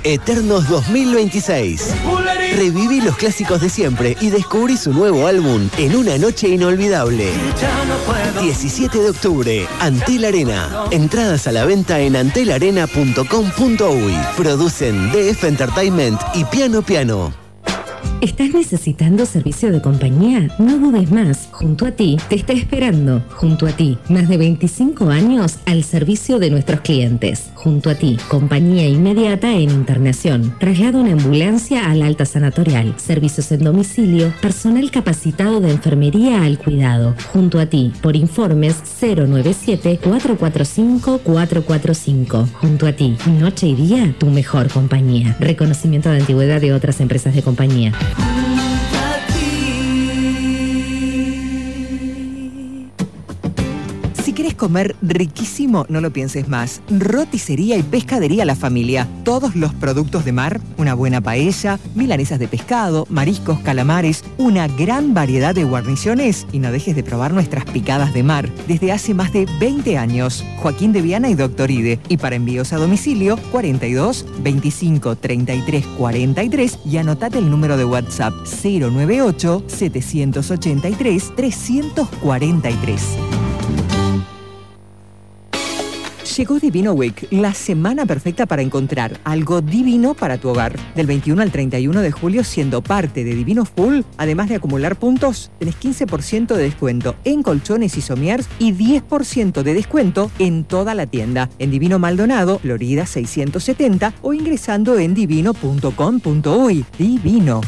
Eternos 2026. Reviví los clásicos de siempre y descubrí su nuevo álbum en una noche inolvidable. 17 de octubre, Antel Arena. Entradas a la venta en antelarena.com.uy. Producen DF Entertainment y Piano Piano. ¿Estás necesitando servicio de compañía? No dudes más. Junto a ti te está esperando. Junto a ti, más de 25 años al servicio de nuestros clientes. Junto a ti, compañía inmediata en internación. Traslado en ambulancia al alta sanatorial. Servicios en domicilio. Personal capacitado de enfermería al cuidado. Junto a ti, por informes 097-445-445. Junto a ti, noche y día, tu mejor compañía. Reconocimiento de antigüedad de otras empresas de compañía. Si querés comer riquísimo, no lo pienses más. Roticería y pescadería La Familia. Todos los productos de mar, una buena paella, milanesas de pescado, mariscos, calamares, una gran variedad de guarniciones y no dejes de probar nuestras picadas de mar. Desde hace más de 20 años. Joaquín de Viana y Doctor Ide. Y para envíos a domicilio, 42 25 33 43 y anotate el número de WhatsApp 098 783 343. Llegó Divino Week, la semana perfecta para encontrar algo divino para tu hogar. Del 21 al 31 de julio, siendo parte de Divino Full, además de acumular puntos, tenés 15% de descuento en colchones y somiers y 10% de descuento en toda la tienda. En Divino Maldonado, Florida 670 o ingresando en divino.com.uy. Divino.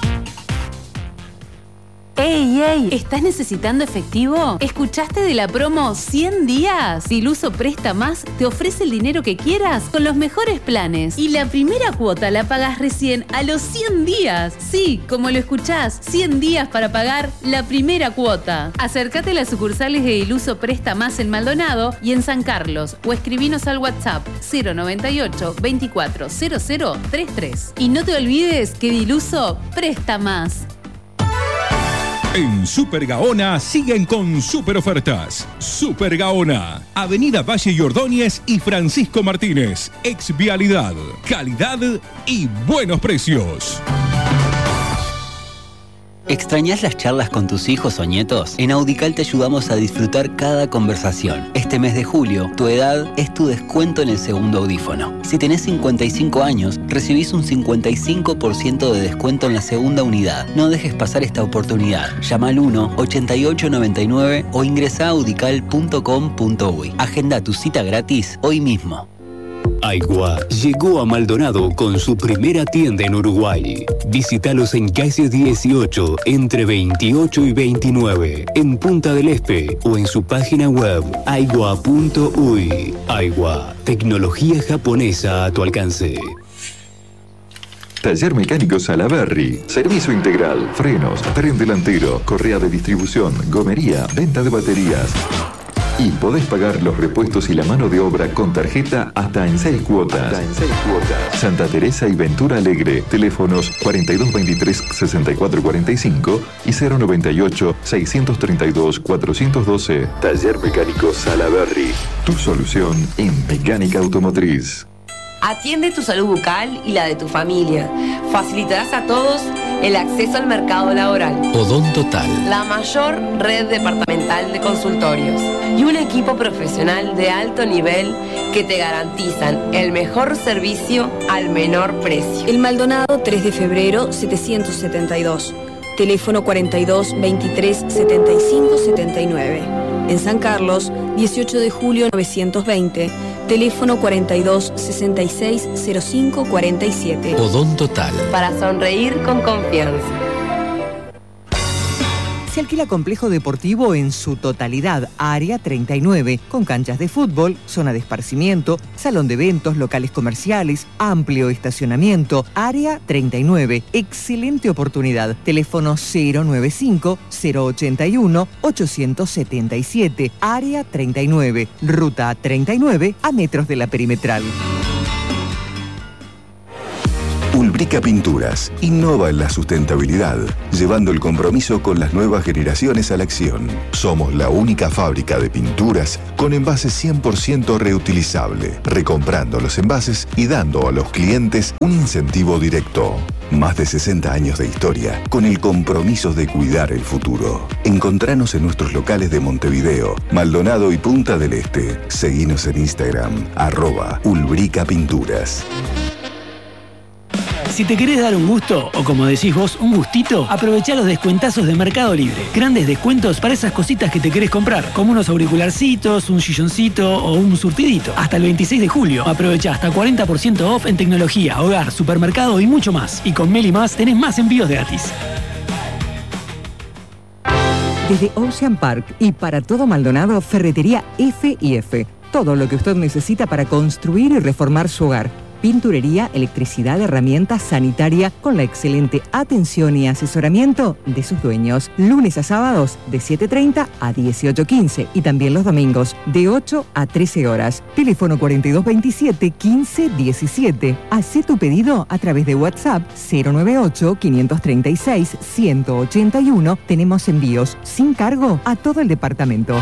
¡Ey, ey! ¿Estás necesitando efectivo? ¿Escuchaste de la promo 100 días? Diluso Presta Más te ofrece el dinero que quieras con los mejores planes. Y la primera cuota la pagas recién a los 100 días. Sí, como lo escuchás, 100 días para pagar la primera cuota. Acércate a las sucursales de Diluso Presta Más en Maldonado y en San Carlos o escribinos al WhatsApp 098 24 0033. Y no te olvides que Diluso Presta Más. En Super Gaona siguen con super ofertas. Super Gaona, Avenida Valle y Ordóñez y Francisco Martínez. Ex Vialidad, calidad y buenos precios. ¿Extrañás las charlas con tus hijos o nietos? En Audical te ayudamos a disfrutar cada conversación. Este mes de julio, tu edad es tu descuento en el segundo audífono. Si tenés 55 años, recibís un 55% de descuento en la segunda unidad. No dejes pasar esta oportunidad. Llama al 1-8899 o ingresa a audical.com.uy. Agenda tu cita gratis hoy mismo. Aigua llegó a Maldonado con su primera tienda en Uruguay. Visítalos en calle 18, entre 28 y 29, en Punta del Este o en su página web aigua.uy. Aigua, tecnología japonesa a tu alcance. Taller Mecánico Salaberry. Servicio integral, frenos, tren delantero, correa de distribución, gomería, venta de baterías. Y podés pagar los repuestos y la mano de obra con tarjeta hasta en 6 cuotas. Santa Teresa y Ventura Alegre. Teléfonos 4223-6445 y 098-632-412. Taller Mecánico Salaberry. Tu solución en mecánica automotriz. Atiende tu salud bucal y la de tu familia. Facilitarás a todos el acceso al mercado laboral. Odontotal. La mayor red departamental de consultorios y un equipo profesional de alto nivel que te garantizan el mejor servicio al menor precio. El Maldonado 3 de febrero 772. Teléfono 42 23 75 79. En San Carlos 18 de julio 920. Teléfono 42 66 05 47. Odontotal. Para sonreír con confianza. Se alquila complejo deportivo en su totalidad, Área 39, con canchas de fútbol, zona de esparcimiento, salón de eventos, locales comerciales, amplio estacionamiento. Área 39, excelente oportunidad. Teléfono 095-081-877. Área 39, ruta 39, a metros de la perimetral. Ulbrica Pinturas innova en la sustentabilidad, llevando el compromiso con las nuevas generaciones a la acción. Somos la única fábrica de pinturas con envases 100% reutilizable, recomprando los envases y dando a los clientes un incentivo directo. Más de 60 años de historia con el compromiso de cuidar el futuro. Encontranos en nuestros locales de Montevideo, Maldonado y Punta del Este. Seguinos en Instagram, @Ulbrica Pinturas. Si te querés dar un gusto, o como decís vos, un gustito, aprovechá los descuentazos de Mercado Libre. Grandes descuentos para esas cositas que te querés comprar, como unos auricularcitos, un silloncito o un surtidito. Hasta el 26 de julio, aprovechá hasta 40% off en tecnología, hogar, supermercado y mucho más. Y con Meli Más tenés más envíos gratis. Desde Ocean Park y para todo Maldonado, Ferretería F&F. Todo lo que usted necesita para construir y reformar su hogar. Pinturería, electricidad, herramientas, sanitaria, con la excelente atención y asesoramiento de sus dueños. Lunes a sábados de 7:30 a 18:15 y también los domingos de 8 a 13 horas. Teléfono 4227-1517. Hacé tu pedido a través de WhatsApp 098-536-181. Tenemos envíos sin cargo a todo el departamento.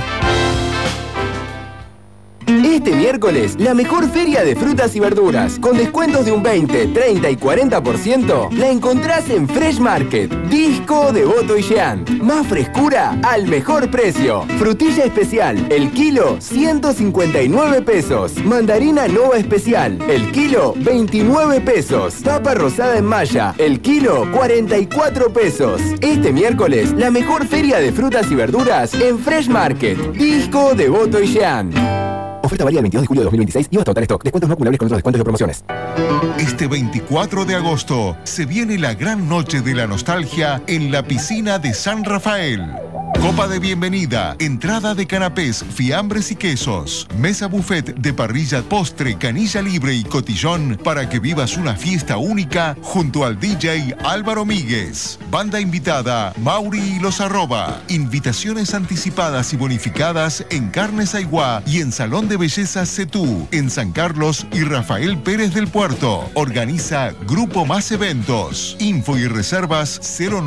Este miércoles, la mejor feria de frutas y verduras, con descuentos de un 20, 30 y 40%, la encontrás en Fresh Market. Disco de Boto y Jean. Más frescura al mejor precio. Frutilla especial, el kilo, 159 pesos. Mandarina Nova especial, el kilo, 29 pesos. Papa rosada en malla, el kilo, 44 pesos. Este miércoles, la mejor feria de frutas y verduras en Fresh Market. Disco de Boto y Jean. Oferta varía el 22 de julio de 2026 y hasta total stock. Descuentos no acumulables con otros descuentos y promociones. Este 24 de agosto se viene la gran noche de la nostalgia en la piscina de San Rafael. Copa de bienvenida, entrada de canapés, fiambres y quesos, mesa buffet de parrilla, postre, canilla libre y cotillón para que vivas una fiesta única junto al DJ Álvaro Míguez. Banda invitada, Mauri y los Arroba. Invitaciones anticipadas y bonificadas en Carnes Aiguá y en Salón de Belleza Cetú, en San Carlos y Rafael Pérez del Puerto. Organiza Grupo Más Eventos. Info y reservas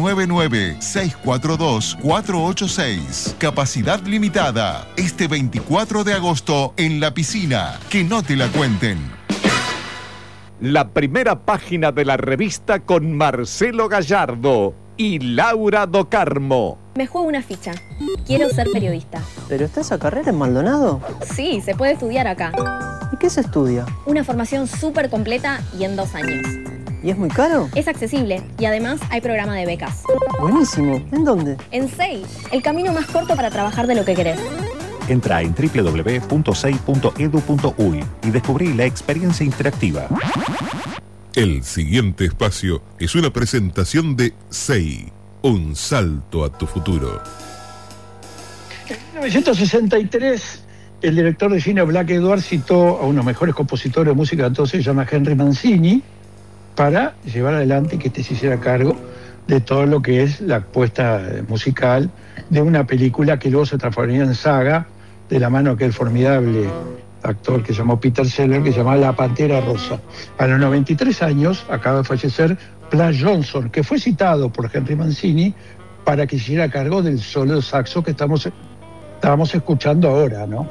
099-642-486. Capacidad limitada. Este 24 de agosto en la piscina. Que no te la cuenten. La primera página de la revista con Marcelo Gallardo y Laura Do Carmo. Me juego una ficha. Quiero ser periodista. ¿Pero está esa carrera en Maldonado? Sí, se puede estudiar acá. ¿Y qué se estudia? Una formación súper completa y en 2 años. ¿Y es muy caro? Es accesible y además hay programa de becas. Buenísimo. ¿En dónde? En SEI, el camino más corto para trabajar de lo que querés. Entra en www.sei.edu.uy y descubrí la experiencia interactiva. El siguiente espacio es una presentación de SEI, un salto a tu futuro. En 1963, el director de cine Black Edwards citó a uno de los mejores compositores de música de entonces, se llama Henry Mancini, para llevar adelante que se hiciera cargo de todo lo que es la puesta musical de una película que luego se transformaría en saga de la mano de aquel formidable actor que se llamó Peter Sellers, que se llamaba La Pantera Rosa. A los 93 años acaba de fallecer Plas Johnson, que fue citado por Henry Mancini para que se hiciera cargo del solo de saxo que estábamos escuchando ahora, ¿no?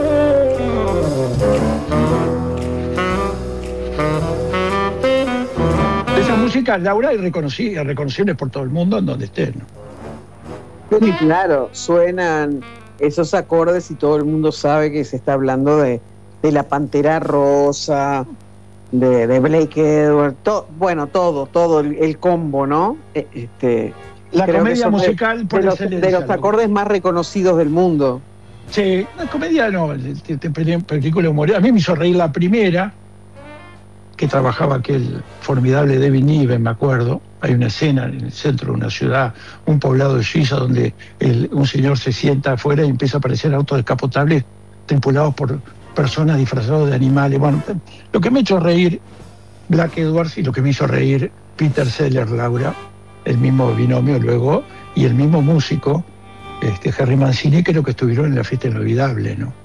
Esa música, Laura, es reconocible por todo el mundo en donde esté, ¿no? Sí, claro, suenan esos acordes y todo el mundo sabe que se está hablando de La Pantera Rosa, de Blake Edwards, todo el combo, ¿no? La comedia musical por de los acordes más reconocidos del mundo. Sí, la comedia no, película de humor. A mí me hizo reír la primera, que trabajaba aquel formidable David Niven, me acuerdo. Hay una escena en el centro de una ciudad, un poblado de Suiza, donde un señor se sienta afuera y empieza a aparecer autos descapotables tripulados por personas disfrazadas de animales. Bueno, lo que me hizo reír Black Edwards y lo que me hizo reír Peter Sellers, Laura, el mismo binomio luego, y el mismo músico, Henry Mancini, creo que estuvieron en la fiesta inolvidable, ¿no?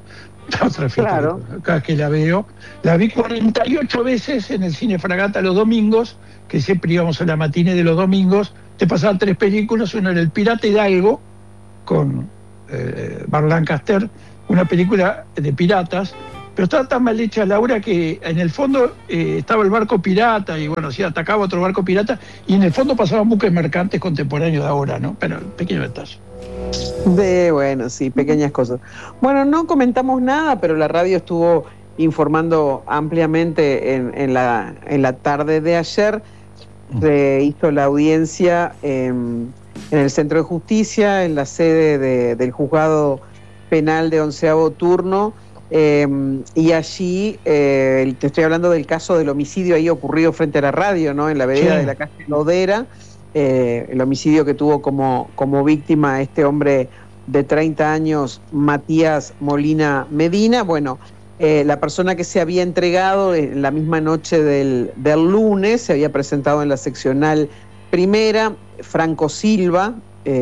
Otra fiesta. Claro. Cada que la veo. La vi 48 veces en el Cine Fragata los domingos, que siempre íbamos a la matiné de los domingos. Te pasaban 3 películas, una era El Pirata Hidalgo, con Burt Lancaster, una película de piratas, pero estaba tan mal hecha, Laura, que en el fondo estaba el barco pirata, y bueno, sí, atacaba otro barco pirata, y en el fondo pasaban buques mercantes contemporáneos de ahora, ¿no? Pero pequeño detalle. Bueno, sí, pequeñas cosas. Bueno, no comentamos nada, pero la radio estuvo informando ampliamente en la tarde de ayer. Se hizo la audiencia en el Centro de Justicia, en la sede del Juzgado Penal de 11º turno, y allí, te estoy hablando del caso del homicidio ahí ocurrido frente a la radio, ¿no? En la vereda de la calle Lodera. El homicidio que tuvo como víctima este hombre de 30 años, Matías Molina Medina. Bueno, la persona que se había entregado en la misma noche del lunes, se había presentado en la seccional primera, Franco Silva,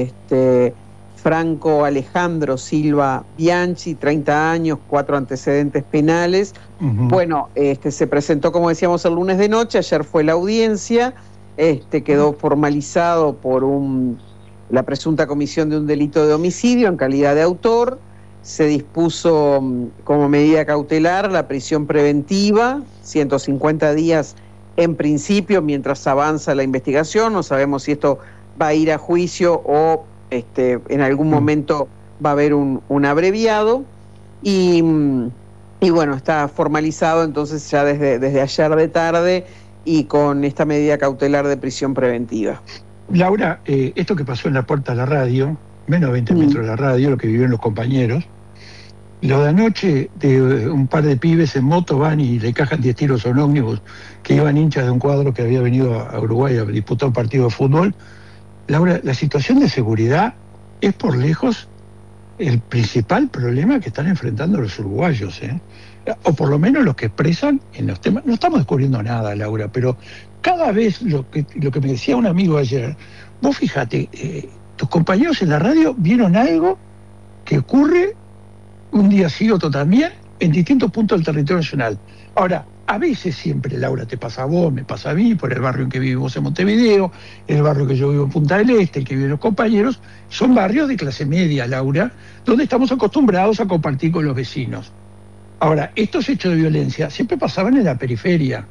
Franco Alejandro Silva Bianchi, 30 años, 4 antecedentes penales. Bueno, se presentó, como decíamos, el lunes de noche, ayer fue la audiencia. Quedó formalizado por la presunta comisión de un delito de homicidio en calidad de autor. Se dispuso como medida cautelar la prisión preventiva, 150 días en principio, mientras avanza la investigación. No sabemos si esto va a ir a juicio o en algún momento va a haber un abreviado. Y bueno, está formalizado entonces ya desde ayer de tarde, y con esta medida cautelar de prisión preventiva. Laura, esto que pasó en la puerta de la radio, menos de 20 metros de la radio, lo que vivieron los compañeros, lo de anoche de un par de pibes en moto van y le cajan 10 tiros a un ómnibus que iban hinchas de un cuadro que había venido a Uruguay a disputar un partido de fútbol. Laura, la situación de seguridad es por lejos el principal problema que están enfrentando los uruguayos, o por lo menos los que expresan en los temas. No estamos descubriendo nada, Laura, pero cada vez lo que me decía un amigo ayer, vos fíjate, tus compañeros en la radio vieron algo que ocurre un día sí, otro también, en distintos puntos del territorio nacional. Ahora, a veces siempre, Laura, te pasa a vos, me pasa a mí, por el barrio en que vivimos en Montevideo, el barrio que yo vivo en Punta del Este, el que viven los compañeros, son barrios de clase media, Laura, donde estamos acostumbrados a compartir con los vecinos. Ahora, estos hechos de violencia siempre pasaban en la periferia.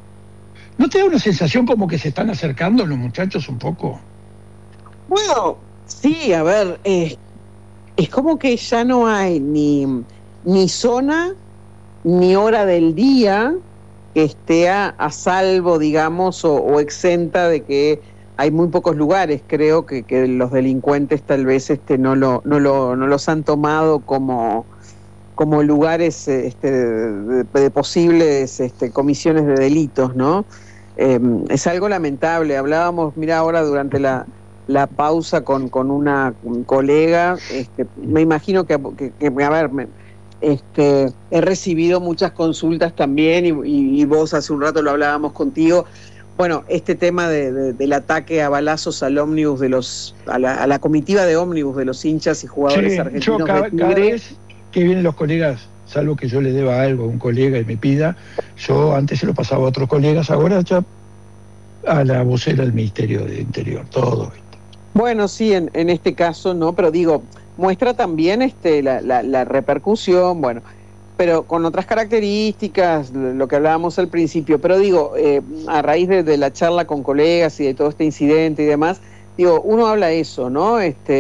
¿No te da una sensación como que se están acercando los muchachos un poco? Bueno, sí, a ver, es como que ya no hay ni zona ni hora del día que esté a salvo, digamos, o exenta de que hay muy pocos lugares. Creo que los delincuentes tal vez no los han tomado como lugares de posibles comisiones de delitos, ¿no? Es algo lamentable. Hablábamos, mira, ahora durante la pausa con una colega, me imagino que a ver, he recibido muchas consultas también, y vos hace un rato lo hablábamos contigo. Bueno, este tema del ataque a balazos al ómnibus a la comitiva de ómnibus de los hinchas y jugadores argentinos. Yo cada vez que vienen los colegas, salvo que yo le deba algo a un colega y me pida, yo antes se lo pasaba a otros colegas, ahora ya a la vocera del Ministerio de Interior, todo. Bueno, sí, en este caso no, pero digo, muestra también la repercusión, bueno, pero con otras características, lo que hablábamos al principio. Pero digo, a raíz de la charla con colegas y de todo este incidente y demás, digo, uno habla eso, ¿no?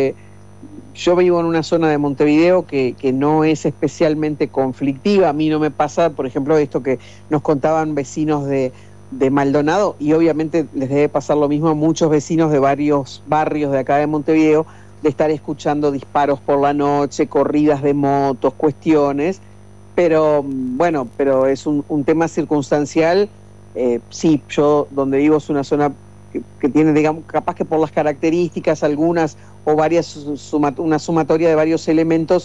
Yo vivo en una zona de Montevideo que no es especialmente conflictiva. A mí no me pasa, por ejemplo, esto que nos contaban vecinos de Maldonado, y obviamente les debe pasar lo mismo a muchos vecinos de varios barrios de acá de Montevideo, de estar escuchando disparos por la noche, corridas de motos, cuestiones. Pero bueno, pero es un tema circunstancial. Sí, yo donde vivo es una zona que tiene, digamos, capaz que por las características algunas o varias, una sumatoria de varios elementos,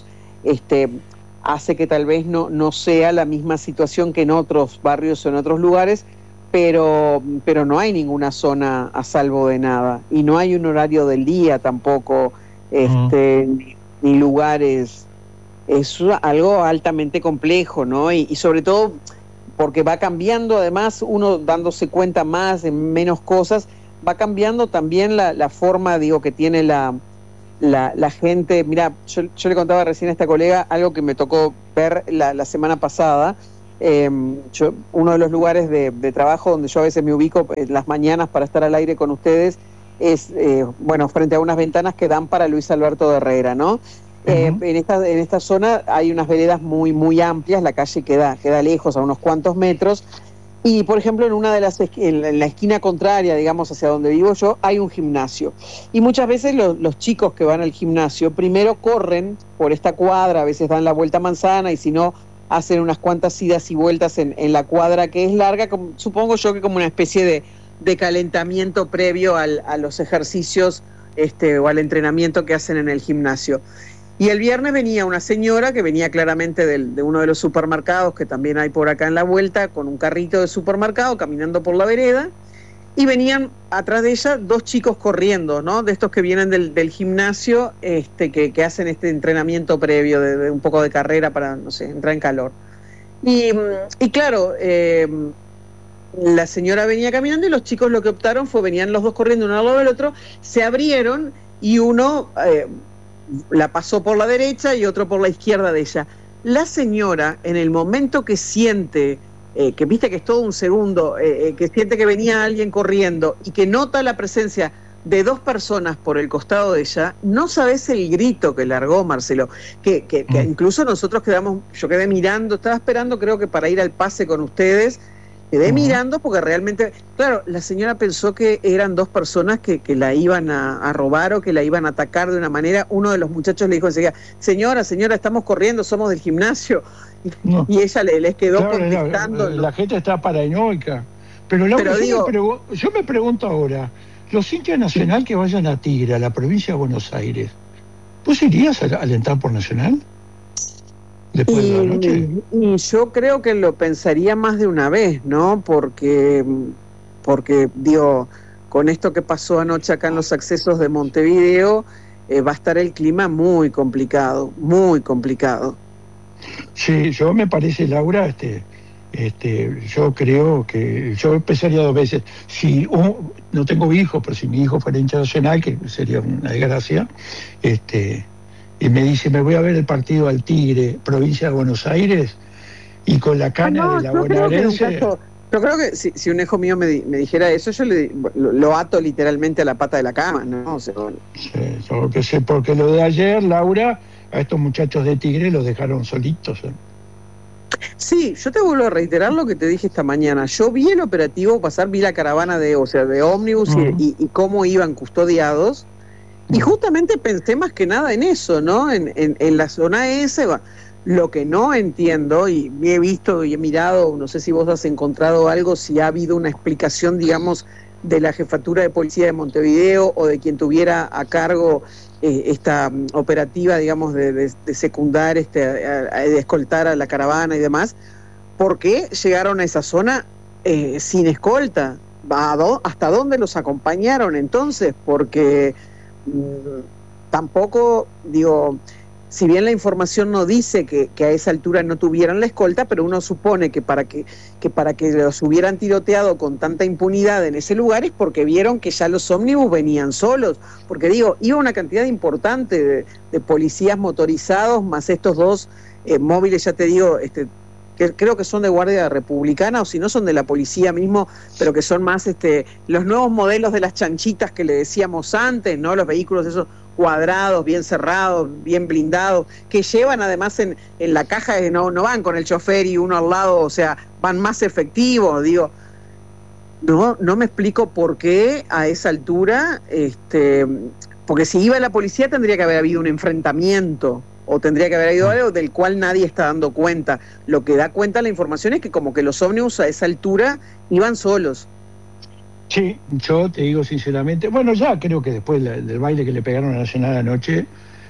hace que tal vez no sea la misma situación que en otros barrios o en otros lugares, pero no hay ninguna zona a salvo de nada, y no hay un horario del día tampoco, ni lugares es algo altamente complejo, ¿no? Y sobre todo porque va cambiando, además, uno dándose cuenta más de menos cosas, va cambiando también la forma, digo, que tiene la gente. Mira, yo le contaba recién a esta colega algo que me tocó ver la semana pasada. Uno de los lugares de trabajo donde yo a veces me ubico en las mañanas para estar al aire con ustedes es, frente a unas ventanas que dan para Luis Alberto de Herrera, ¿no? En esta zona hay unas veredas muy, muy amplias, la calle queda lejos, a unos cuantos metros, y por ejemplo en la esquina contraria, digamos, hacia donde vivo yo, hay un gimnasio. Y muchas veces los chicos que van al gimnasio primero corren por esta cuadra, a veces dan la vuelta a manzana, y si no, hacen unas cuantas idas y vueltas en la cuadra que es larga, supongo yo que como una especie de calentamiento previo a los ejercicios o al entrenamiento que hacen en el gimnasio. Y el viernes venía una señora que venía claramente de uno de los supermercados que también hay por acá en la vuelta, con un carrito de supermercado caminando por la vereda, y venían atrás de ella dos chicos corriendo, ¿no? De estos que vienen del gimnasio, que hacen este entrenamiento previo de un poco de carrera para, no sé, entrar en calor. Y claro, la señora venía caminando y los chicos lo que optaron venían los dos corriendo uno al lado del otro, se abrieron y uno la pasó por la derecha y otro por la izquierda de ella. La señora, en el momento que siente, que viste que es todo un segundo, que siente que venía alguien corriendo y que nota la presencia de dos personas por el costado de ella, no sabés el grito que largó, Marcelo, que incluso nosotros yo quedé mirando, estaba esperando creo que para ir al pase con ustedes, quedé mirando porque realmente, claro, la señora pensó que eran dos personas que la iban a robar o que la iban a atacar de una manera. Uno de los muchachos le dijo enseguida, señora, estamos corriendo, somos del gimnasio. No. Y ella les quedó contestando. La gente está paranoica. Pero yo me pregunto ahora, los hinchas Nacional que vayan a Tigre, a la provincia de Buenos Aires, ¿vos irías a alentar por Nacional? Después de la noche. Y yo creo que lo pensaría más de una vez, ¿no? Porque digo, con esto que pasó anoche acá en los accesos de Montevideo, va a estar el clima muy complicado, muy complicado. Sí, yo me parece, Laura, yo creo que yo empezaría dos veces. Si no tengo hijos, pero si mi hijo fuera hincha Nacional, que sería una desgracia, y me dice, me voy a ver el partido al Tigre, provincia de Buenos Aires, y con la cana de la bonaerense. Yo creo que si un hijo mío me dijera eso, yo lo ato literalmente a la pata de la cama, ¿no? O sea, sí, yo que sé, porque lo de ayer, Laura, a estos muchachos de Tigre los dejaron solitos. Sí, yo te vuelvo a reiterar lo que te dije esta mañana. Yo vi el operativo pasar, vi la caravana de ómnibus y cómo iban custodiados. Y justamente pensé más que nada en eso, ¿no? En la zona S, lo que no entiendo, y he visto y he mirado, no sé si vos has encontrado algo, si ha habido una explicación, digamos, de la Jefatura de Policía de Montevideo o de quien tuviera a cargo esta operativa, digamos, de secundar, de escoltar a la caravana y demás, ¿por qué llegaron a esa zona sin escolta? ¿Hasta dónde los acompañaron entonces? Porque tampoco, digo, si bien la información no dice que a esa altura no tuvieran la escolta, pero uno supone que para que los hubieran tiroteado con tanta impunidad en ese lugar es porque vieron que ya los ómnibus venían solos, porque digo, iba una cantidad importante de policías motorizados, más estos dos móviles, ya te digo, que creo que son de Guardia Republicana, o si no son de la policía mismo, pero que son más los nuevos modelos de las chanchitas que le decíamos antes, ¿no? Los vehículos esos cuadrados, bien cerrados, bien blindados, que llevan además en la caja, no van con el chofer y uno al lado, o sea, van más efectivos, digo. No me explico por qué a esa altura, porque si iba la policía tendría que haber habido un enfrentamiento, o tendría que haber habido algo del cual nadie está dando cuenta. Lo que da cuenta la información es que como que los ómnibus a esa altura iban solos. Sí, yo te digo sinceramente, bueno, ya creo que después del baile que le pegaron a Nacional anoche,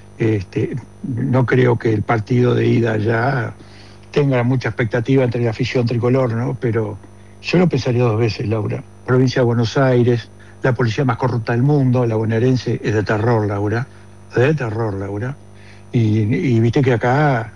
no creo que el partido de ida ya tenga mucha expectativa entre la afición tricolor, ¿no? Pero yo lo pensaría dos veces, Laura. Provincia de Buenos Aires, la policía más corrupta del mundo, la bonaerense, es de terror, Laura. De terror, Laura. Y viste que acá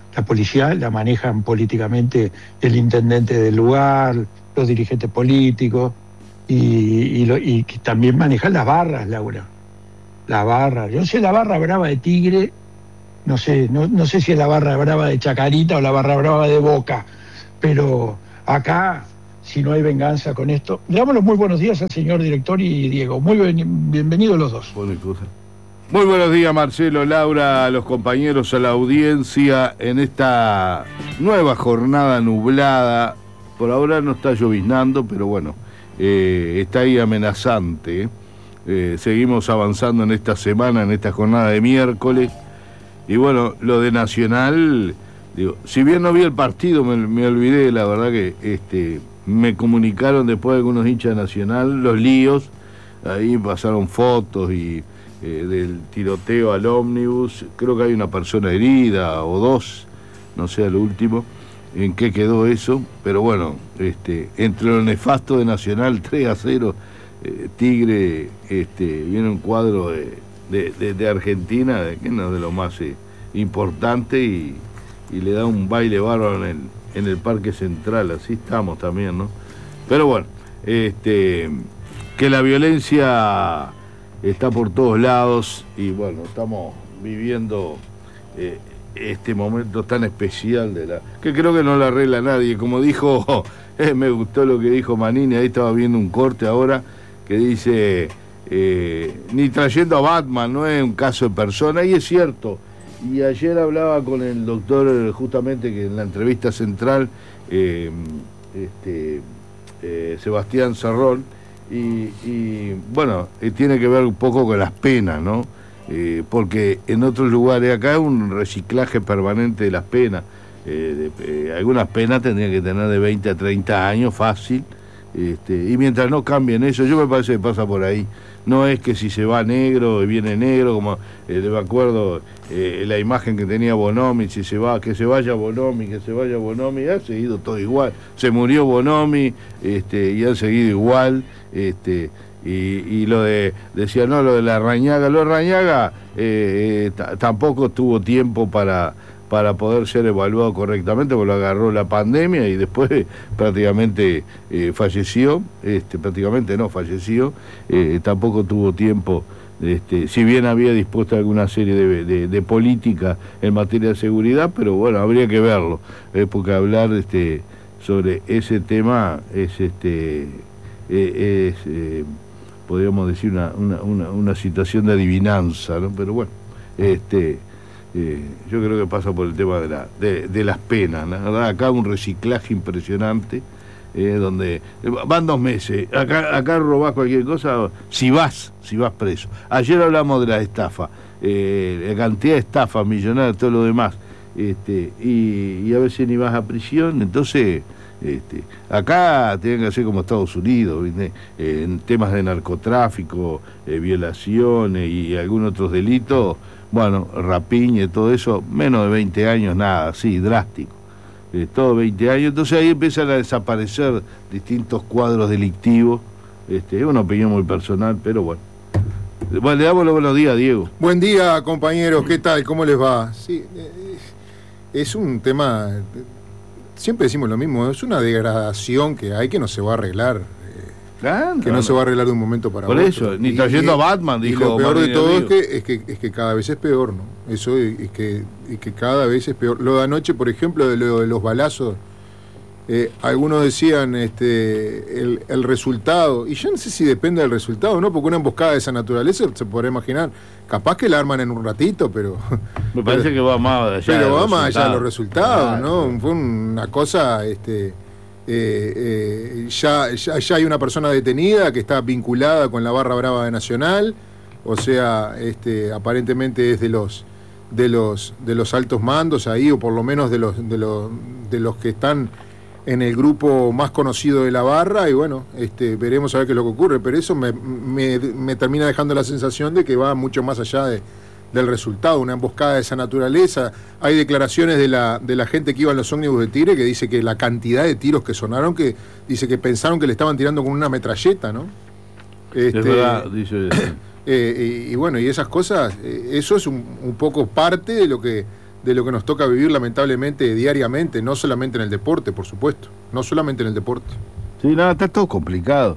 La policía la manejan políticamente el intendente del lugar, los dirigentes políticos, y que también manejan las barras, Laura. La barra. Yo sé la barra brava de Tigre, no sé si es la barra brava de Chacarita o la barra brava de Boca, pero acá, si no hay venganza con esto. Le damos los muy buenos días al señor director y Diego. Muy bienvenidos los dos. Muy buenos días, Marcelo, Laura, a los compañeros, a la audiencia en esta nueva jornada nublada. Por ahora no está lloviznando, pero bueno, está ahí amenazante. Seguimos avanzando en esta semana, en esta jornada de miércoles. Y bueno, lo de Nacional, digo, si bien no vi el partido, me olvidé, la verdad que me comunicaron después de algunos hinchas de Nacional los líos. Ahí pasaron fotos y del tiroteo al ómnibus. Creo que hay una persona herida o dos, no sé al último en qué quedó eso, pero bueno, entre lo nefasto de Nacional, 3-0, Tigre, viene un cuadro de Argentina, que no es de lo más importante, y le da un baile bárbaro en el Parque Central. Así estamos también, ¿no? Pero bueno, que la violencia está por todos lados, y bueno, estamos viviendo este momento tan especial que creo que no lo arregla nadie. Como dijo, me gustó lo que dijo Manini, ahí estaba viendo un corte ahora que dice, ni trayendo a Batman, no es un caso de persona, y es cierto. Y ayer hablaba con el doctor, justamente, que en la entrevista central, Sebastián Cerrón, y bueno, tiene que ver un poco con las penas, ¿no? Porque en otros lugares acá hay un reciclaje permanente de las penas. Algunas penas tendrían que tener de 20 a 30 años, fácil. Y mientras no cambien eso, yo me parece que pasa por ahí. No es que si se va negro, viene negro, como me acuerdo la imagen que tenía Bonomi, que se vaya Bonomi, ha seguido todo igual. Se murió Bonomi, y han seguido igual. Y lo decía, no, lo de la Rañaga, tampoco tuvo tiempo para poder ser evaluado correctamente, porque lo agarró la pandemia y después prácticamente falleció, falleció, tampoco tuvo tiempo, si bien había dispuesto alguna serie de políticas en materia de seguridad, pero bueno, habría que verlo, porque hablar sobre ese tema es podríamos decir una situación de adivinanza, ¿no? Pero bueno, yo creo que pasa por el tema de las penas, ¿no? ¿Verdad? Acá un reciclaje impresionante, donde van 2 meses, acá robás cualquier cosa, si vas preso. Ayer hablamos de la estafa, la cantidad de estafas millonarias, todo lo demás, y a veces ni vas a prisión. Entonces acá tienen que hacer como Estados Unidos, ¿viste? En temas de narcotráfico, violaciones y algunos otros delitos. Bueno, rapiña y todo eso, menos de 20 años, nada, sí, drástico. Todo 20 años, entonces ahí empiezan a desaparecer distintos cuadros delictivos. Es una opinión muy personal, pero bueno. Bueno, le damos los buenos días, Diego. Buen día, compañeros, ¿qué tal? ¿Cómo les va? Sí, es un tema, siempre decimos lo mismo, es una degradación que hay que no se va a arreglar. No se va a arreglar de un momento para otro. Por eso, ni trayendo a Batman, dijo. Y lo peor de todo es que cada vez es peor, ¿no? Eso es que cada vez es peor. Lo de anoche, por ejemplo, de los balazos, algunos decían el resultado, y yo no sé si depende del resultado, ¿no? Porque una emboscada de esa naturaleza se podrá imaginar, capaz que la arman en un ratito, pero... Me parece que va más allá. Pero va más allá de los resultados, ¿no? Fue una cosa... ya hay una persona detenida que está vinculada con la barra brava de Nacional, o sea, aparentemente es de los altos mandos ahí, o por lo menos de los que están en el grupo más conocido de la barra, y bueno, veremos a ver qué es lo que ocurre, pero eso me termina dejando la sensación de que va mucho más allá del resultado, una emboscada de esa naturaleza. Hay declaraciones de la gente que iba en los ómnibus de Tigre que dice que la cantidad de tiros que sonaron, que dice que pensaron que le estaban tirando con una metralleta, ¿no? Es verdad, dice. Y bueno, y esas cosas, eso es un poco parte de lo que de lo que nos toca vivir lamentablemente diariamente, no solamente en el deporte, por supuesto, no solamente en el deporte. Sí, nada, está todo complicado,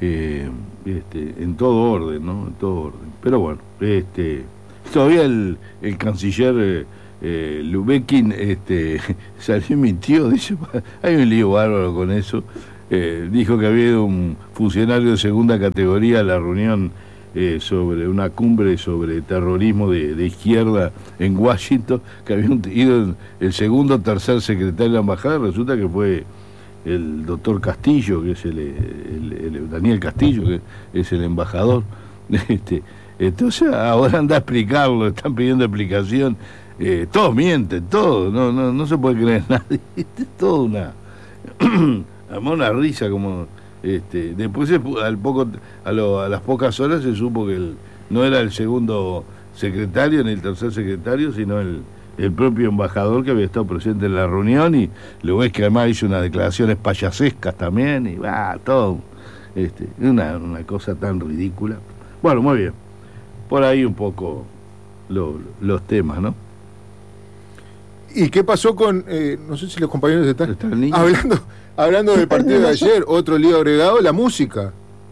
en todo orden, ¿no? En todo orden. Pero bueno, todavía el canciller Lubekin salió y mintió, dice, hay un lío bárbaro con eso. Dijo que había ido un funcionario de segunda categoría a la reunión sobre una cumbre sobre terrorismo de izquierda en Washington, que había ido el segundo o tercer secretario de la embajada. Resulta que fue el doctor Castillo, que es el Daniel Castillo, que es el embajador. Entonces ahora anda a explicarlo, están pidiendo explicación. Todos mienten, todos, no se puede creer nadie. Todo una risa como después a las pocas horas se supo que no era el segundo secretario ni el tercer secretario, sino el propio embajador que había estado presente en la reunión, y lo ves que además hizo unas declaraciones payasescas también, y todo una cosa tan ridícula. Bueno, muy bien, por ahí un poco los temas, ¿no? ¿Y qué pasó con, no sé si los compañeros están hablando del partido de ayer, otro lío agregado, la música?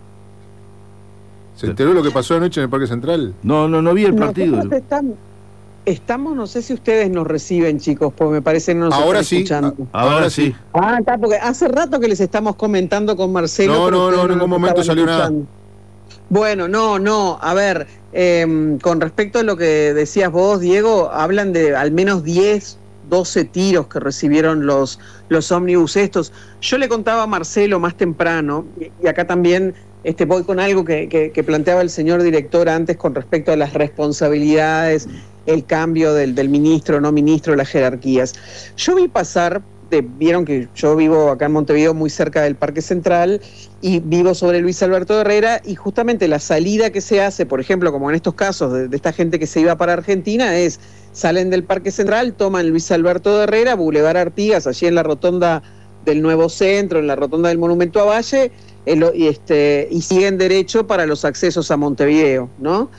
¿Se enteró lo que pasó anoche en el Parque Central? No vi el partido. Estamos, no sé si ustedes nos reciben, chicos, porque me parece que no nos ahora están escuchando. Ahora sí. Está, porque hace rato que les estamos comentando con Marcelo. No, en ningún momento salió nada. Bueno, no, a ver, con respecto a lo que decías vos, Diego, hablan de al menos 10, 12 tiros que recibieron los ómnibus estos. Yo le contaba a Marcelo más temprano, y acá también voy con algo que planteaba el señor director antes con respecto a las responsabilidades, el cambio del ministro, no ministro, las jerarquías. Yo vi pasar, vieron que yo vivo acá en Montevideo muy cerca del Parque Central y vivo sobre Luis Alberto Herrera, y justamente la salida que se hace, por ejemplo, como en estos casos de esta gente que se iba para Argentina, salen del Parque Central, toman Luis Alberto Herrera, Boulevard Artigas, allí en la rotonda del Nuevo Centro, en la rotonda del Monumento a Valle, y siguen derecho para los accesos a Montevideo, ¿no?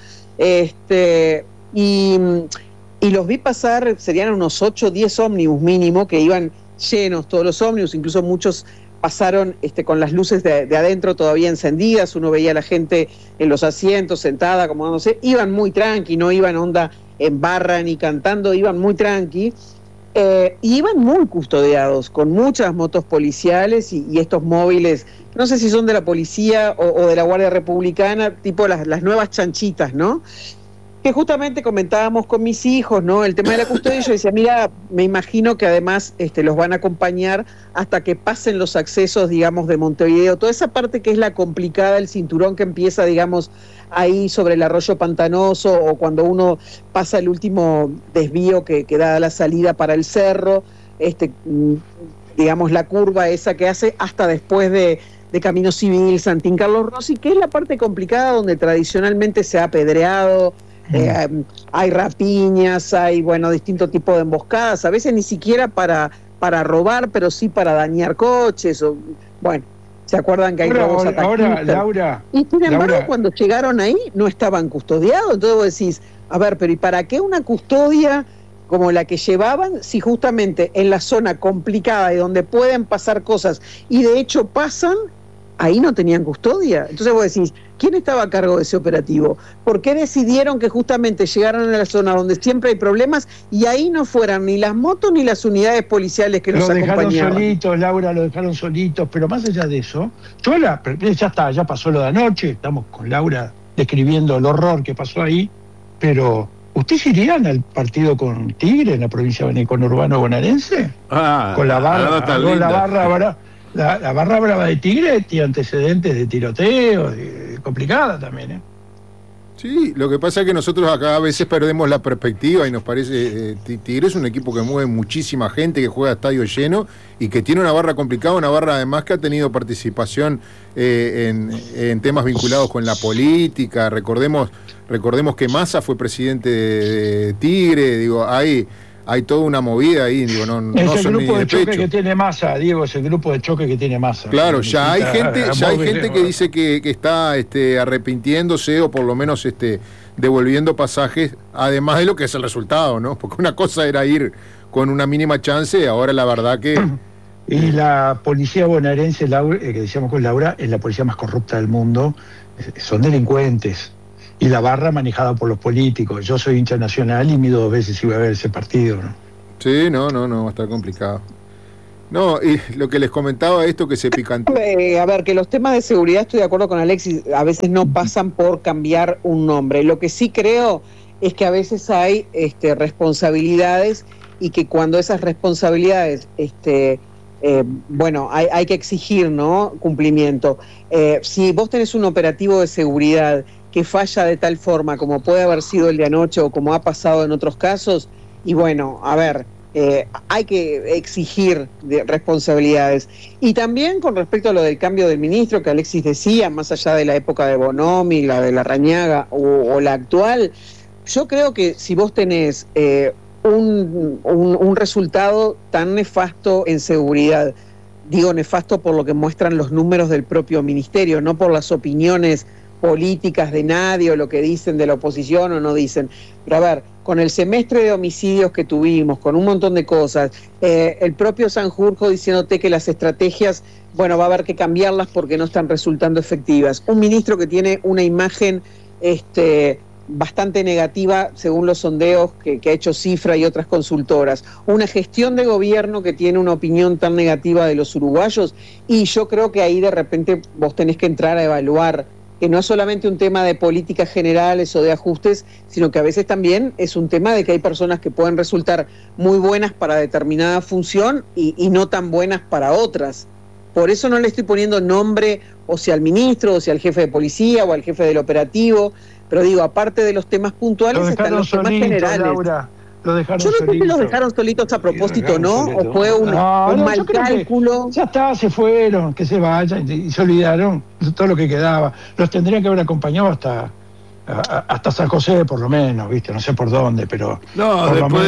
Y los vi pasar, serían unos 8 o 10 ómnibus mínimo, que iban llenos todos los ómnibus, incluso muchos pasaron con las luces de adentro todavía encendidas, uno veía a la gente en los asientos, sentada, acomodándose, iban muy tranqui, no iban onda en barra ni cantando, iban muy tranqui, y iban muy custodiados, con muchas motos policiales y estos móviles, no sé si son de la policía o de la Guardia Republicana, tipo las nuevas chanchitas, ¿no? Que justamente comentábamos con mis hijos, ¿no? El tema de la custodia, y yo decía, mira, me imagino que además los van a acompañar hasta que pasen los accesos, digamos, de Montevideo, toda esa parte que es la complicada, el cinturón que empieza, digamos, ahí sobre el arroyo Pantanoso, o cuando uno pasa el último desvío que da la salida para el cerro, digamos, la curva esa que hace hasta después de Camino Civil, Santín Carlos Rossi, que es la parte complicada donde tradicionalmente se ha apedreado. Hay rapiñas, hay distintos tipos de emboscadas, a veces ni siquiera para robar, pero sí para dañar coches, ¿se acuerdan que hay robos a ahora, Laura? Y sin embargo, cuando llegaron ahí, no estaban custodiados. Entonces vos decís, a ver, pero ¿y para qué una custodia como la que llevaban, si justamente en la zona complicada y donde pueden pasar cosas, y de hecho pasan, ahí no tenían custodia? Entonces vos decís, ¿quién estaba a cargo de ese operativo? ¿Por qué decidieron que justamente llegaran a la zona donde siempre hay problemas y ahí no fueran ni las motos ni las unidades policiales que los acompañaban? Lo dejaron solitos, Laura, lo dejaron solitos, pero más allá de eso, ya pasó lo de anoche, estamos con Laura describiendo el horror que pasó ahí, pero ¿ustedes irían al partido con Tigre en la provincia de conurbano bonaerense? Con la barra brava de Tigre tiene antecedentes de tiroteo, complicada también, Sí, lo que pasa es que nosotros acá a veces perdemos la perspectiva y nos parece, Tigre es un equipo que mueve muchísima gente, que juega a estadio lleno y que tiene una barra complicada, una barra además que ha tenido participación en temas vinculados con la política. Recordemos que Massa fue presidente de Tigre, digo, hay toda una movida ahí, digo, no es el grupo de choque pecho. que tiene Massa, Diego, es el grupo de choque que tiene Massa. Claro, ya hay gente que dice que está arrepintiéndose, o por lo menos devolviendo pasajes, además de lo que es el resultado, ¿no? Porque una cosa era ir con una mínima chance, ahora la verdad que... Y la policía bonaerense, que decíamos con Laura, es la policía más corrupta del mundo, son delincuentes. Y la barra manejada por los políticos. Yo soy hincha Nacional y mido 2 veces si voy a ver ese partido, ¿no? Sí, no, va a estar complicado. No, y lo que les comentaba, esto que se picantó. A ver, que los temas de seguridad, estoy de acuerdo con Alexis, a veces no pasan por cambiar un nombre. Lo que sí creo es que a veces hay responsabilidades y que cuando esas responsabilidades... hay que exigir, ¿no?, cumplimiento. Si vos tenés un operativo de seguridad que falla de tal forma como puede haber sido el de anoche o como ha pasado en otros casos, y bueno, a ver, hay que exigir responsabilidades. Y también con respecto a lo del cambio del ministro que Alexis decía, más allá de la época de Bonomi, la de Larrañaga o la actual, yo creo que si vos tenés... un resultado tan nefasto en seguridad, digo nefasto por lo que muestran los números del propio ministerio, no por las opiniones políticas de nadie o lo que dicen de la oposición o no dicen, pero a ver, con el semestre de homicidios que tuvimos, con un montón de cosas, el propio Sanjurjo diciéndote que las estrategias, bueno, va a haber que cambiarlas porque no están resultando efectivas, un ministro que tiene una imagen bastante negativa según los sondeos que ha hecho Cifra y otras consultoras, una gestión de gobierno que tiene una opinión tan negativa de los uruguayos, y yo creo que ahí de repente vos tenés que entrar a evaluar que no es solamente un tema de políticas generales o de ajustes, sino que a veces también es un tema de que hay personas que pueden resultar muy buenas para determinada función y no tan buenas para otras. Por eso no le estoy poniendo nombre o sea al ministro, o sea al jefe de policía o al jefe del operativo, pero digo, aparte de los temas puntuales están los temas generales. Laura, yo no sé si los dejaron solitos a propósito, ¿no? ¿O fue un mal cálculo? Ya está, se fueron, que se vayan y se olvidaron todo lo que quedaba. Los tendrían que haber acompañado hasta San José, por lo menos, ¿viste? No sé por dónde, pero... No,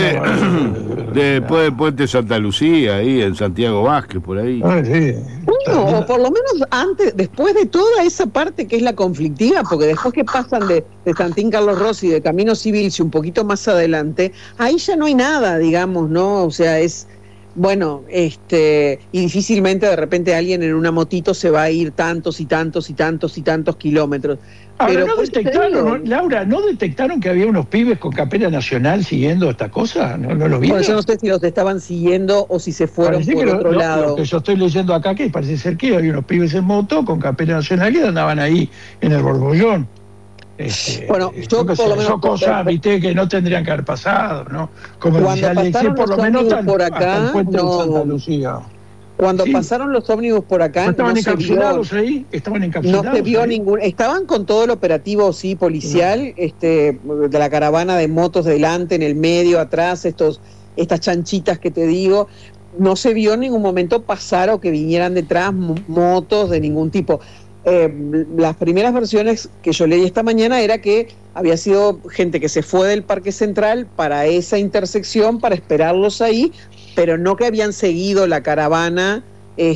después del puente Santa Lucía, ahí en Santiago Vázquez, por ahí. Sí. Bueno, o por lo menos después de toda esa parte que es la conflictiva, porque después que pasan de Santín Carlos Rossi, de Camino Civil, si un poquito más adelante, ahí ya no hay nada, digamos, ¿no? O sea, es... Bueno, y difícilmente de repente alguien en una motito se va a ir tantos y tantos y tantos y tantos kilómetros. Ahora, pero ¿no detectaron, Laura, no detectaron que había unos pibes con campera nacional siguiendo esta cosa? ¿No lo vieron? Bueno, yo no sé si los estaban siguiendo o si se fueron parece por otro lado. Lo que yo estoy leyendo acá, que parece ser que había unos pibes en moto con campera nacional que andaban ahí en el Borbollón. Bueno, yo por lo menos... Son cosas, viste, que no tendrían que haber pasado, ¿no? Como decía Alexis, por lo menos por acá, el puente de Santa Lucía. Cuando pasaron los ómnibus por acá, ¿estaban encapsulados ahí? ¿Estaban encapsulados? No se vio ningún... Estaban con todo el operativo, sí, policial, de la caravana de motos delante, en el medio, atrás, estas chanchitas que te digo. No se vio en ningún momento pasar o que vinieran detrás motos de ningún tipo. Las primeras versiones que yo leí esta mañana era que había sido gente que se fue del Parque Central para esa intersección, para esperarlos ahí, pero no que habían seguido la caravana,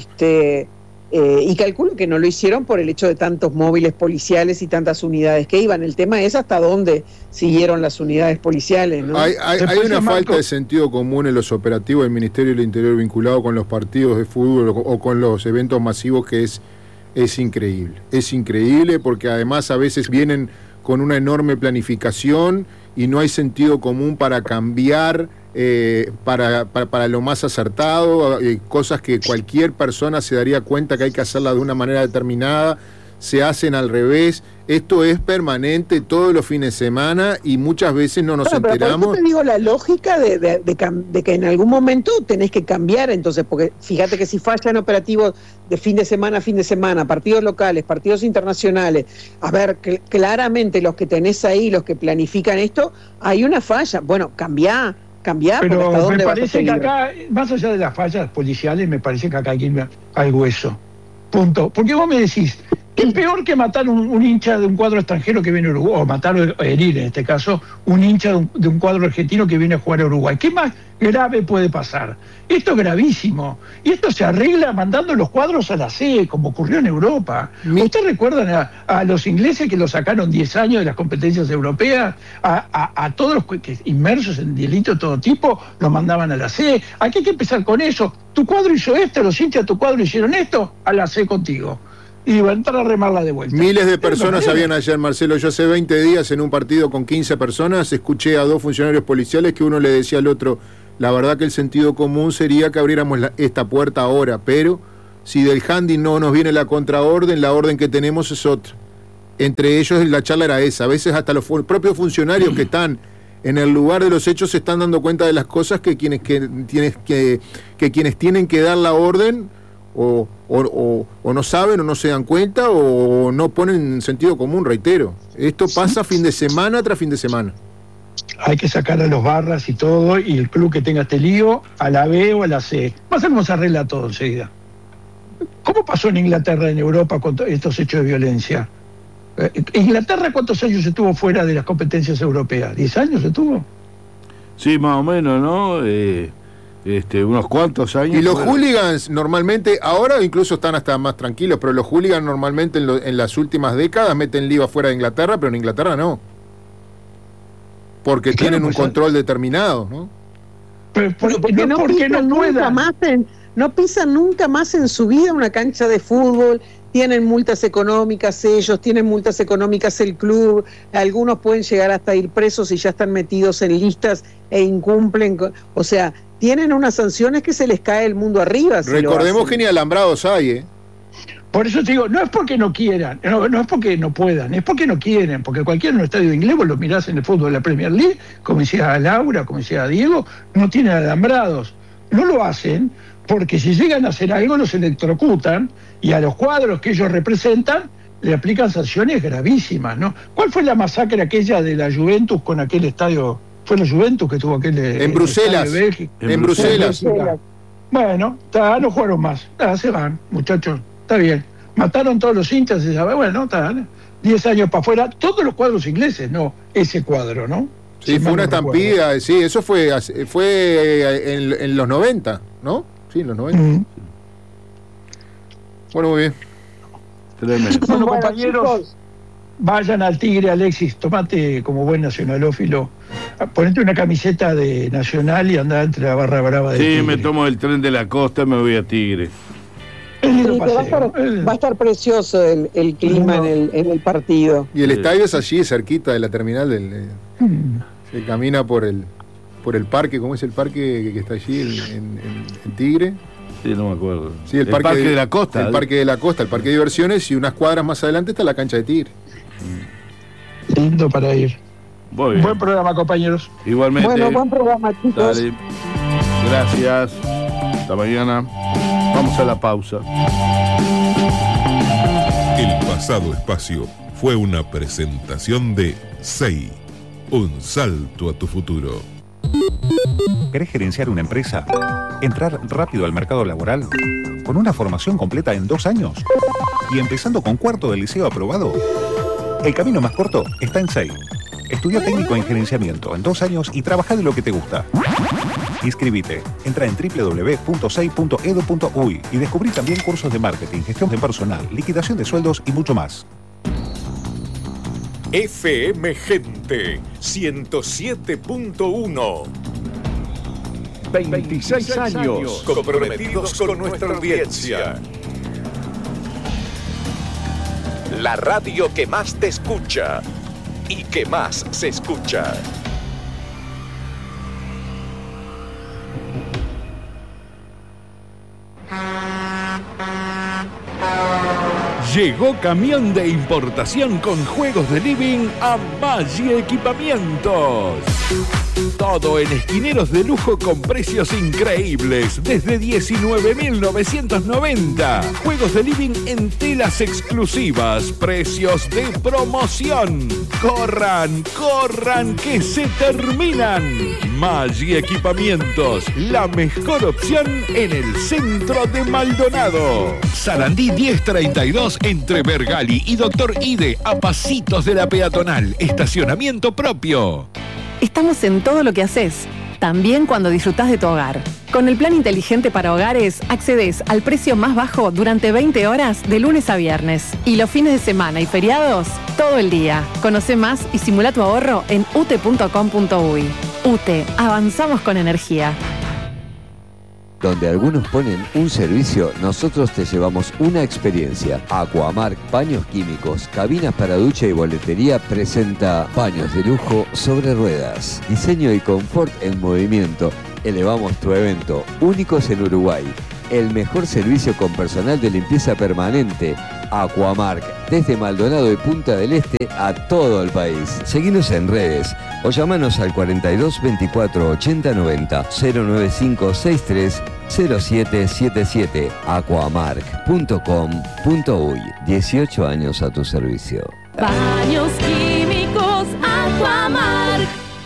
y calculo que no lo hicieron por el hecho de tantos móviles policiales y tantas unidades que iban. El tema es hasta dónde siguieron las unidades policiales, ¿no? Hay una falta de sentido común en los operativos del Ministerio del Interior vinculado con los partidos de fútbol o con los eventos masivos que es increíble porque además a veces vienen con una enorme planificación y no hay sentido común para cambiar para lo más acertado, cosas que cualquier persona se daría cuenta que hay que hacerla de una manera determinada, se hacen al revés. Esto es permanente todos los fines de semana y muchas veces no nos enteramos. Pero por eso te digo la lógica de que en algún momento tenés que cambiar, entonces, porque fíjate que si fallan operativos de fin de semana, partidos locales, partidos internacionales, a ver, claramente los que tenés ahí, los que planifican esto, hay una falla. Bueno, cambiá. Pero me parece que acá, más allá de las fallas policiales, me parece que acá hay que ir al hueso. Punto. Porque vos me decís, ¿Qué peor que matar un hincha de un cuadro extranjero que viene a Uruguay, o matar o herir en este caso, un hincha de un cuadro argentino que viene a jugar a Uruguay? ¿Qué más grave puede pasar? Esto es gravísimo. Y esto se arregla mandando los cuadros a la C, como ocurrió en Europa. ¿Ustedes recuerdan a los ingleses que lo sacaron 10 años de las competencias europeas? A todos los que inmersos en delitos de todo tipo, los mandaban a la C. Aquí hay que empezar con eso. Tu cuadro hizo esto, los hinchas de tu cuadro hicieron esto, a la C contigo. Y va a entrar a remarla de vuelta. Miles de personas habían ayer, Marcelo. Yo hace 20 días en un partido con 15 personas escuché a 2 funcionarios policiales que uno le decía al otro, la verdad que el sentido común sería que abriéramos esta puerta ahora, pero si del handy no nos viene la contraorden, la orden que tenemos es otra. Entre ellos la charla era esa. A veces hasta los propios funcionarios que están en el lugar de los hechos se están dando cuenta de las cosas que quienes tienen que dar la orden o no saben o no se dan cuenta o no ponen sentido común, reitero. Esto pasa fin de semana tras fin de semana. Hay que sacar a los barras y todo, y el club que tenga este lío, a la B o a la C. Más o menos se arregla todo enseguida. ¿Cómo pasó en Inglaterra, en Europa, con estos hechos de violencia? ¿Inglaterra cuántos años estuvo fuera de las competencias europeas? ¿10 años estuvo? Sí, más o menos, ¿no? Unos cuantos años. Y los hooligans normalmente, ahora incluso están hasta más tranquilos, pero los hooligans normalmente en las últimas décadas meten lío afuera de Inglaterra, pero en Inglaterra no. Porque tienen un control determinado, ¿no? Porque no pisan nunca más en su vida una cancha de fútbol. Tienen multas económicas ellos, tienen multas económicas el club, algunos pueden llegar hasta ir presos y ya están metidos en listas e incumplen, o sea, tienen unas sanciones que se les cae el mundo arriba. Recordemos que ni alambrados hay, ¿eh? Por eso te digo, no es porque no quieran, no es porque no puedan, es porque no quieren, porque cualquiera en un estadio inglés, vos lo mirás en el fútbol de la Premier League, como decía Laura, como decía Diego, no tienen alambrados, no lo hacen porque si llegan a hacer algo los electrocutan y a los cuadros que ellos representan le aplican sanciones gravísimas, ¿no? ¿Cuál fue la masacre aquella de la Juventus con aquel estadio? Fue la Juventus que tuvo aquel... En Bruselas. En Bruselas. Bueno, no jugaron más. Se van, muchachos. Está bien. Mataron todos los hinchas, se sabe. Bueno, está 10 años para afuera. Todos los cuadros ingleses, no ese cuadro, ¿no? Sí, fue una estampida. Sí, eso fue en los 90, ¿no? Sí, en los 90. Bueno, muy bien. Bueno, compañeros, vayan al Tigre, Alexis, tomate como buen nacionalófilo, ponete una camiseta de Nacional y andá entre la barra brava de Tigre. Sí, me tomo el tren de la costa y me voy a Tigre. Va a estar precioso el clima en el partido. Y el estadio es allí, cerquita de la terminal se camina por el parque. ¿Cómo es el parque que está allí en Tigre? Sí, no me acuerdo. Sí, el parque de la Costa. El parque de la Costa, el parque de diversiones, y unas cuadras más adelante está la cancha de Tigre. Lindo para ir. Buen programa, compañeros. Igualmente. Bueno, buen programa, chicos. Dale. Gracias. Hasta mañana. Vamos a la pausa. El pasado espacio fue una presentación de SEI. Un salto a tu futuro. ¿Querés gerenciar una empresa? ¿Entrar rápido al mercado laboral? ¿Con una formación completa en 2 años? ¿Y empezando con 4º del liceo aprobado? El camino más corto está en SEI. Estudia técnico en gerenciamiento en 2 años y trabaja de lo que te gusta. Inscribite. Entra en www.sei.edu.uy y descubrí también cursos de marketing, gestión de personal, liquidación de sueldos y mucho más. FM Gente 107.1. 26 años comprometidos con nuestra audiencia. La radio que más te escucha y que más se escucha. Llegó camión de importación con juegos de living a Maggi Equipamientos. Todo en esquineros de lujo con precios increíbles, desde 19.990. Juegos de living en telas exclusivas, precios de promoción. ¡Corran, corran, que se terminan! Maggi Equipamientos, la mejor opción en el centro de Maldonado. Sarandí 1032 entre Bergali y Doctor Ide, a pasitos de la peatonal. Estacionamiento propio. Estamos en todo lo que haces, también cuando disfrutás de tu hogar. Con el plan inteligente para hogares, accedes al precio más bajo durante 20 horas de lunes a viernes. Y los fines de semana y feriados, todo el día. Conoce más y simula tu ahorro en ute.com.uy. UTE, avanzamos con energía. Donde algunos ponen un servicio, nosotros te llevamos una experiencia. Aquamark Paños Químicos, cabinas para ducha y boletería presenta paños de lujo sobre ruedas. Diseño y confort en movimiento. Elevamos tu evento, únicos en Uruguay. El mejor servicio con personal de limpieza permanente. Aquamark, desde Maldonado y Punta del Este a todo el país. Seguinos en redes o llamanos al 42 24 80 90 095 63 0777 aquamark.com.uy. 18 años a tu servicio. Baños Químicos Aquamark.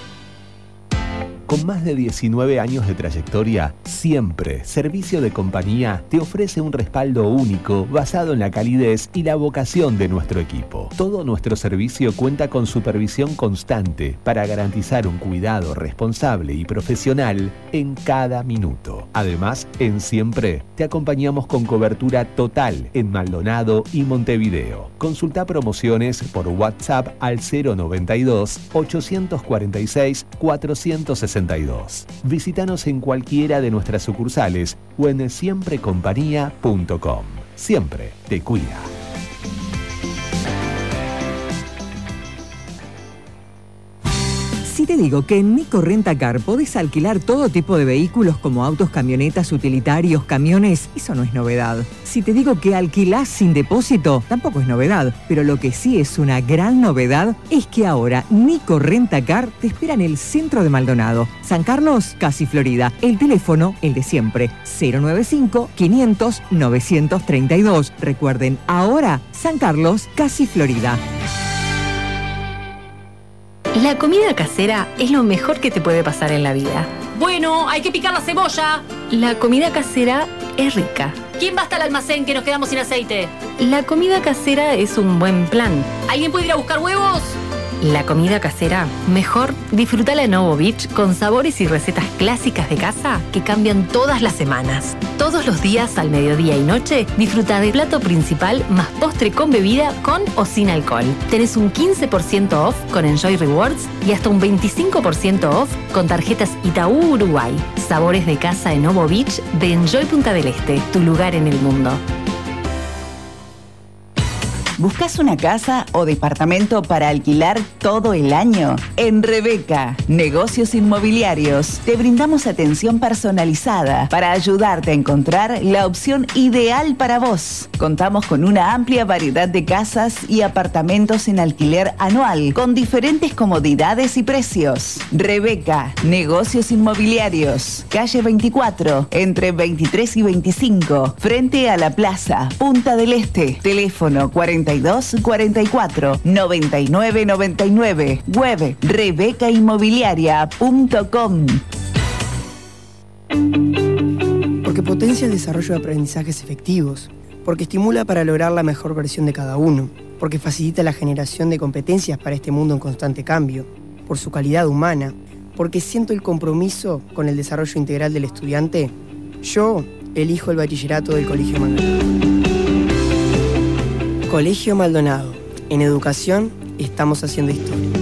Con más de 19 años de trayectoria, Siempre Servicio de Compañía te ofrece un respaldo único basado en la calidez y la vocación de nuestro equipo. Todo nuestro servicio cuenta con supervisión constante para garantizar un cuidado responsable y profesional en cada minuto. Además, en Siempre te acompañamos con cobertura total en Maldonado y Montevideo. Consulta promociones por WhatsApp al 092 846 462. Visítanos en cualquiera de nuestras sucursales o en siemprecompañía.com. Siempre te cuida. Si te digo que en Nico Rentacar podés alquilar todo tipo de vehículos como autos, camionetas, utilitarios, camiones, eso no es novedad. Si te digo que alquilás sin depósito, tampoco es novedad. Pero lo que sí es una gran novedad es que ahora Nico Rentacar te espera en el centro de Maldonado. San Carlos, casi Florida. El teléfono, el de siempre, 095-500-932. Recuerden, ahora San Carlos, casi Florida. La comida casera es lo mejor que te puede pasar en la vida. Bueno, hay que picar la cebolla. La comida casera es rica. ¿Quién va hasta el almacén que nos quedamos sin aceite? La comida casera es un buen plan. ¿Alguien puede ir a buscar huevos? La comida casera, mejor disfrútala en Ovo Beach con sabores y recetas clásicas de casa que cambian todas las semanas. Todos los días al mediodía y noche disfruta de plato principal más postre con bebida con o sin alcohol. Tenés un 15% off con Enjoy Rewards y hasta un 25% off con tarjetas Itaú Uruguay. Sabores de casa en Ovo Beach de Enjoy Punta del Este, tu lugar en el mundo. ¿Buscas una casa o departamento para alquilar todo el año? En Rebeca, Negocios Inmobiliarios, te brindamos atención personalizada para ayudarte a encontrar la opción ideal para vos. Contamos con una amplia variedad de casas y apartamentos en alquiler anual, con diferentes comodidades y precios. Rebeca, Negocios Inmobiliarios, calle 24, entre 23 y 25, frente a la plaza, Punta del Este. Teléfono 42 44 99 99. Web rebecainmobiliaria.com. Porque potencia el desarrollo de aprendizajes efectivos. Porque estimula para lograr la mejor versión de cada uno. Porque facilita la generación de competencias para este mundo en constante cambio. Por su calidad humana. Porque siento el compromiso con el desarrollo integral del estudiante. Yo elijo el bachillerato del Colegio Maldonado. Colegio Maldonado. En educación estamos haciendo historia.